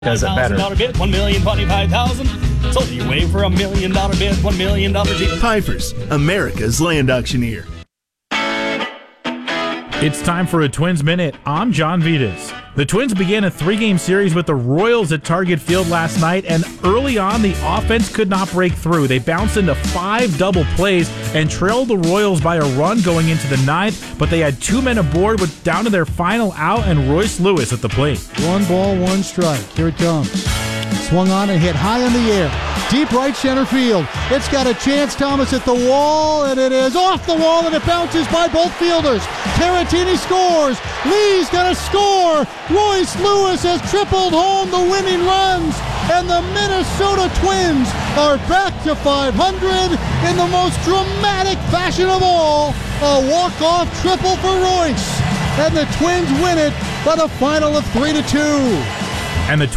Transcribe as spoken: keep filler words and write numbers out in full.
Does it better. Dollar bid, one million twenty-five thousand. Sold you away for a million dollar bid, one million dollar Jeep. Pfeiffer's, America's land auctioneer. It's time for a Twins Minute. I'm John Vitas. The Twins began a three-game series with the Royals at Target Field last night, and early on, the offense could not break through. They bounced into five double plays and trailed the Royals by a run going into the ninth, but they had two men aboard with down to their final out and Royce Lewis at the plate. One ball, one strike. Here it comes. Swung on and hit high in the air. Deep right center field. It's got a chance. Thomas at the wall, and it is off the wall, and it bounces by both fielders. Caratini scores. Lee's going to score. Royce Lewis has tripled home the winning runs, and the Minnesota Twins are back to five hundred in the most dramatic fashion of all. A walk-off triple for Royce, and the Twins win it by the final of three to two. And the